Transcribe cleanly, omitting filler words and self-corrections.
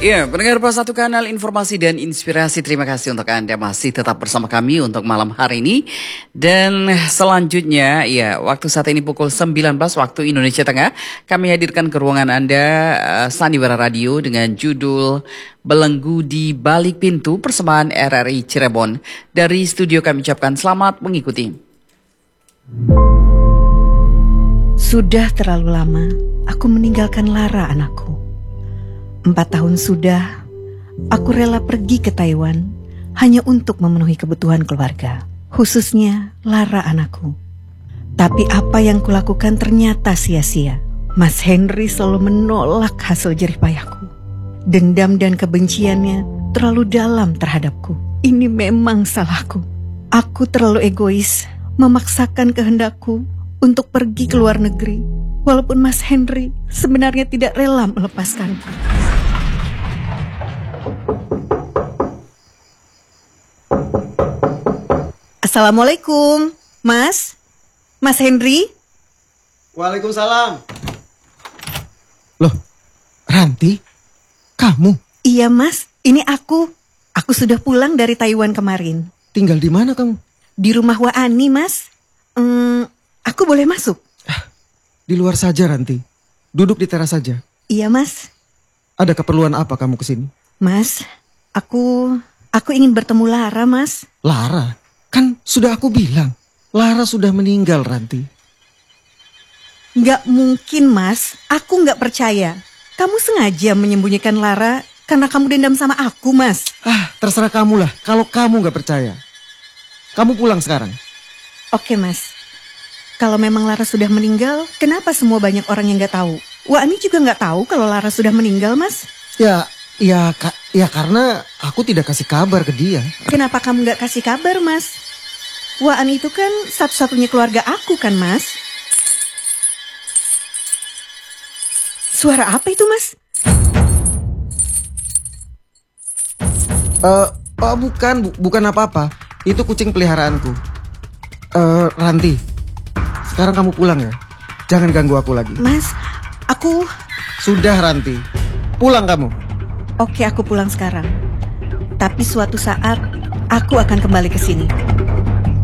Ya, pendengar Pas Satu Kanal Informasi dan Inspirasi, terima kasih untuk Anda masih tetap bersama kami untuk malam hari ini. Dan selanjutnya, ya, waktu saat ini pukul 19 waktu Indonesia Tengah, kami hadirkan ke ruangan Anda Sandiwara Radio dengan judul Belenggu di Balik Pintu, persembahan RRI Cirebon. Dari studio kami ucapkan selamat mengikuti. Sudah terlalu lama aku meninggalkan Lara, anakku. 4 tahun sudah, aku rela pergi ke Taiwan hanya untuk memenuhi kebutuhan keluarga, khususnya Lara anakku. Tapi apa yang kulakukan ternyata sia-sia. Mas Henry selalu menolak hasil jerih payahku. Dendam dan kebenciannya terlalu dalam terhadapku. Ini memang salahku. Aku terlalu egois, memaksakan kehendakku untuk pergi ke luar negeri, walaupun Mas Henry sebenarnya tidak rela melepaskanku. Assalamualaikum, Mas Henry. Waalaikumsalam. Loh, Ranti, kamu? Iya Mas, ini aku. Aku sudah pulang dari Taiwan kemarin. Tinggal di mana kamu? Di rumah Wa Ani, Mas. Aku boleh masuk? Di luar saja, Ranti. Duduk di teras saja. Iya, Mas. Ada keperluan apa kamu kesini? Mas, aku ingin bertemu Lara, Mas. Lara? Kan sudah aku bilang, Lara sudah meninggal, Ranti. Nggak mungkin, Mas. Aku nggak percaya. Kamu sengaja menyembunyikan Lara karena kamu dendam sama aku, Mas. Terserah kamu lah. Kalau kamu nggak percaya, kamu pulang sekarang. Oke, Mas. Kalau memang Lara sudah meninggal, kenapa semua banyak orang yang nggak tahu? Wah, Ani juga nggak tahu kalau Lara sudah meninggal, Mas. Ya karena aku tidak kasih kabar ke dia. Kenapa kamu nggak kasih kabar, Mas? Wah, Ani itu kan satu-satunya keluarga aku kan, Mas. Suara apa itu, Mas? Bukan apa-apa. Itu kucing peliharaanku. Ranti, sekarang kamu pulang ya. Jangan ganggu aku lagi. Mas, aku... Sudah, Ranti. Pulang kamu. Oke, aku pulang sekarang. Tapi suatu saat, aku akan kembali ke sini.